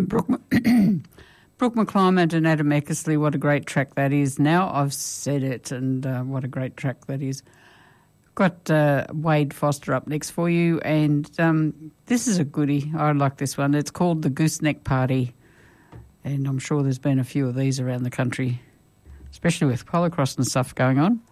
Brooke McClymont and Adam Eckersley, what a great track that is. Now I've said it, and what a great track that is. Got Wade Foster up next for you, and this is a goodie. I like this one. It's called the Gooseneck Party, and I'm sure there's been a few of these around the country, especially with polocross and stuff going on.